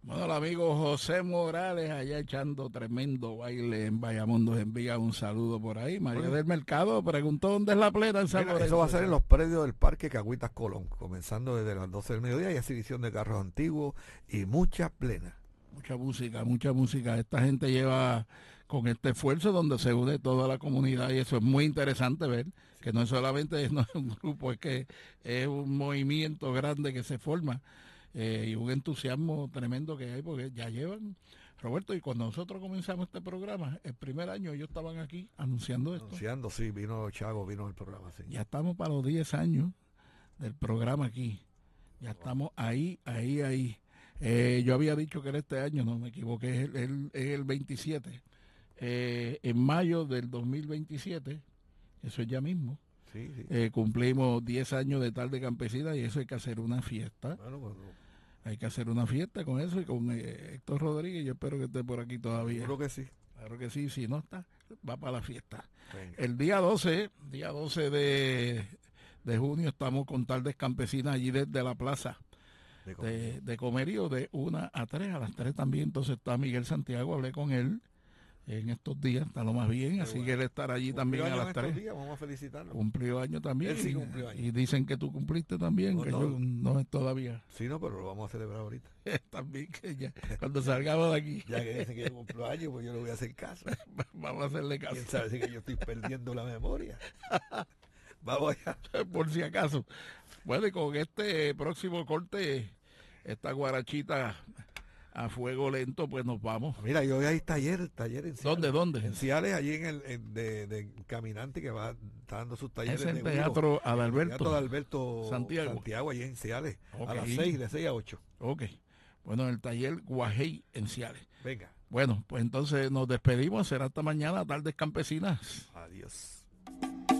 Bueno, el amigo José Morales allá echando tremendo baile en Bayamón nos envía un saludo por ahí. María Oye, del Mercado preguntó dónde es la plena en San mira, Lorenzo. eso va a ser en los predios del Parque Cagüitas Colón, comenzando desde las 12 del mediodía y exhibición de carros antiguos y mucha plena. Mucha música, mucha música. Esta gente lleva con este esfuerzo donde se une toda la comunidad y eso es muy interesante ver que no es solamente no es un grupo, es que es un movimiento grande que se forma y un entusiasmo tremendo que hay porque ya llevan, Roberto, y cuando nosotros comenzamos este programa, el primer año ellos estaban aquí anunciando esto. Anunciando, sí, vino Chago, vino el programa, sí. Ya estamos para los 10 años del programa aquí. Ya Wow. estamos ahí. Yo había dicho que era este año, no me equivoqué, es el 27. En mayo del 2027, eso es ya mismo, Sí, sí. cumplimos 10 años de tarde campesina y eso hay que hacer una fiesta. Bueno, pues, Hay que hacer una fiesta con eso y con Héctor Rodríguez. Yo espero que esté por aquí todavía. seguro que sí. Claro que sí, si no está, va para la fiesta. Venga. El día 12 de junio estamos con tardes campesinas allí desde la plaza de Comerío de 1 a 3, a las 3 también. Entonces está Miguel Santiago, hablé con él en estos días, está lo más bien, Qué así bueno. que él estará allí Cumplió también a años en las estos 3. días, vamos a felicitarlo. Cumplió año también Él sí cumplió años. y dicen que tú cumpliste también, No, que no. yo no es todavía. Sí, no, pero lo vamos a celebrar ahorita. También que ya, cuando salgamos de aquí, Ya que dicen que yo cumplo años, pues yo le voy a hacer caso. vamos a hacerle caso, ¿Quién sabe si que yo estoy perdiendo la memoria? Vamos allá. por si acaso. Bueno, y con este próximo corte, esta guarachita a fuego lento, pues nos vamos. Mira, yo hoy hay taller en Ciales. ¿Dónde? En Ciales, allí de Caminante, que está dando sus talleres Es el de Teatro en el Adalberto Teatro de Alberto Santiago. allí en Ciales, Ok. a las 6, de 6 a 8. Ok. Bueno, el taller Guajey en Ciales. Venga, Bueno, pues entonces nos despedimos. Será hasta mañana, tardes campesinas. adiós.